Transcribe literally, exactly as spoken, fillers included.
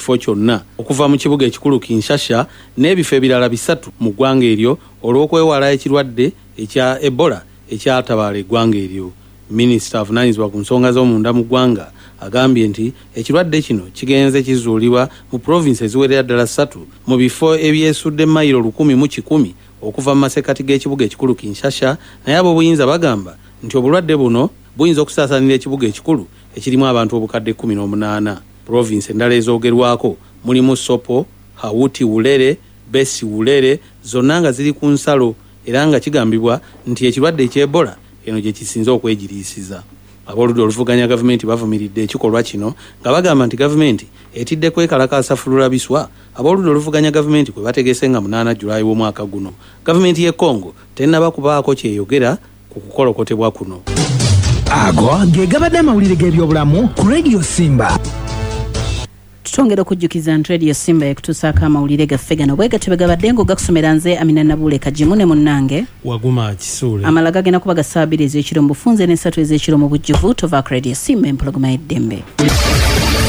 kifo kyonna okuva mu kibuga ekikulu Kinshasa n'ebifo ebirala bisatu mu ggwanga eryo olw'okwewala ekirwadde ekya Ebola ekyatabaala eggwanga eryo. Minisita avunaanyizibwa ku nsonga z'omunda mu ggwanga agambye nti ekirwadde kino kigenze kizuulibwa mu provinsi eziwerera ddala ssatu mu bifo ebyesudde mayiro lukumi mu kikumi okuva mu masekati g'ekibuga ekikulu Kinshasa, naye ab'obuyinza bagamba nti obulwadde buno buyinza okusaasaanira ekibuga ekikulu ekirimu abantu obukadde kkumi n'omunaana. Provinsi endala ezoogerwako mulimu Sopo, Hawuti Wulere, Besi Wulere, zonna nga ziri ku nsalo era nga kigambibwa nti ekirwadde eky'Ebola eno gye kisinze okwegiriisiza. Ab'oludda oluvuganya gavumenti bavumiridde ekikolwa kino nga bagamba nti gavumenti etidde kwekalakaasa fulula biswa ab'oludda oluvuganya gavumenti kwe bategese nga munaana Julayi w'omwaka guno. Gavumenti y'e Congo tennaba kubaako kyeyogera ku kukolokotebwa kuno. Ago ge gabadde amawulire g'ebyobulamu ku Radio Simba. Tutongera okujjukiza nti Radio Simba ekutuusaako amawulire gaffe gano bwe gatyo begabadde ng'ogakusomera nze Amina Nabule Kajimu ne munnange Waguma Kisuule. Amala gagenda kuba ga saa bbiri ez'ekiro mu bufunze n'essatu ez'ekiro mu bujjuvu tova ku Radio Simba empologoma y'eddembe.